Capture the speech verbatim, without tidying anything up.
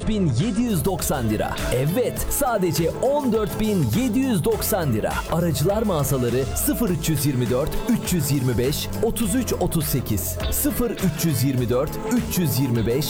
dört bin yedi yüz doksan lira. Evet, sadece on dört bin yedi yüz doksan lira. Aracılar mağazaları sıfır üç yirmi dört üç yüz yirmi beş otuz üç otuz sekiz sıfır üç yirmi dört üç yüz yirmi beş